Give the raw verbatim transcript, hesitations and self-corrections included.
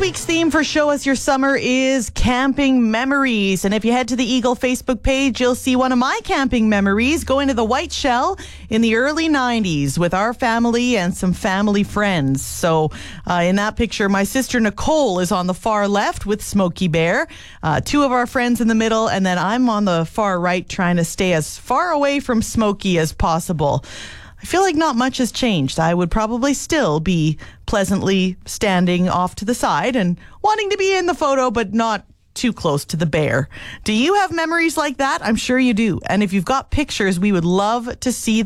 week's theme for Show Us Your Summer is camping memories. And if you head to the Eagle Facebook page, you'll see one of my camping memories going to the White Shell in the early nineties with our family and some family friends. So uh, in that picture, my sister Nicole is on the far left with Smokey Bear, uh, two of our friends in the middle, and then I'm on the far right trying to stay as far away from Smokey as possible. I feel like not much has changed. I would probably still be pleasantly standing off to the side and wanting to be in the photo, but not too close to the bear. Do you have memories like that? I'm sure you do. And if you've got pictures, we would love to see